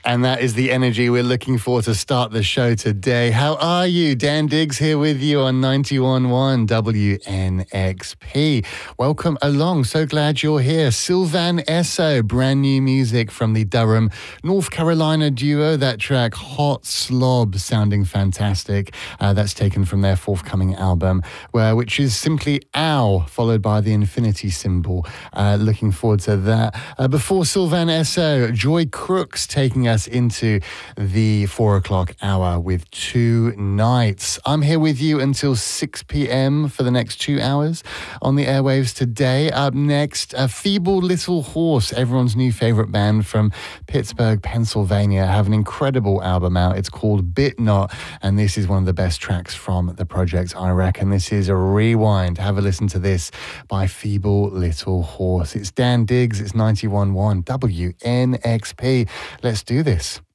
And that is the energy we're looking for to start the show today. How are you? Dan Diggs here with you on 91.1 WNXP. Welcome along. So glad you're here. Sylvan Esso, brand new music from the Durham, North Carolina duo. That track, Hot Slob, sounding fantastic. That's taken from their forthcoming album, which is simply OW, followed by the infinity symbol. Looking forward to that. Before Sylvan Esso, Joy Crooks taking us into the 4 o'clock hour with Two Nights. I'm here with you until 6 p.m. for the next 2 hours on the airwaves today. Up next, a Feeble Little Horse, everyone's new favorite band from Pittsburgh, Pennsylvania, have an incredible album out. It's called Bit Not, and this is one of the best tracks from the project, I reckon. This is a Rewind. Have a listen to this by Feeble Little Horse. It's Dan Diggs, it's 91.1 WNXP. Let's do this.